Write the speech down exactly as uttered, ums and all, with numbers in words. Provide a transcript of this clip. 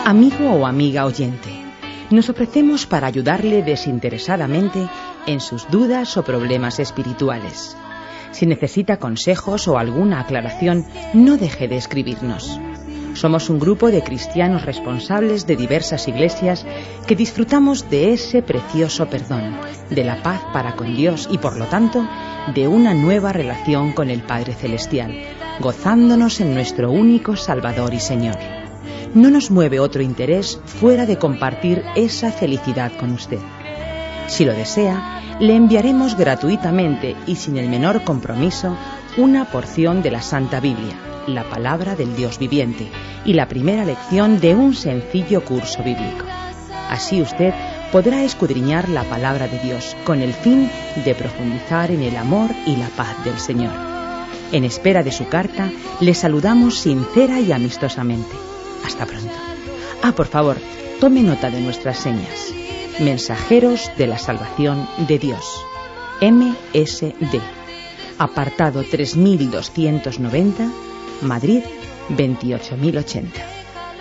Amigo o amiga oyente, nos ofrecemos para ayudarle desinteresadamente en sus dudas o problemas espirituales. Si necesita consejos o alguna aclaración, no deje de escribirnos. Somos un grupo de cristianos responsables de diversas iglesias que disfrutamos de ese precioso perdón, de la paz para con Dios y, por lo tanto, de una nueva relación con el Padre Celestial, gozándonos en nuestro único Salvador y Señor. No nos mueve otro interés fuera de compartir esa felicidad con usted. Si lo desea, le enviaremos gratuitamente y sin el menor compromiso una porción de la Santa Biblia, la palabra del Dios viviente, y la primera lección de un sencillo curso bíblico. Así usted podrá escudriñar la palabra de Dios con el fin de profundizar en el amor y la paz del Señor. En espera de su carta, le saludamos sincera y amistosamente. Hasta pronto. Ah, por favor, tome nota de nuestras señas. Mensajeros de la Salvación de Dios. M S D. Apartado tres mil doscientos noventa, Madrid, veintiocho mil ochenta.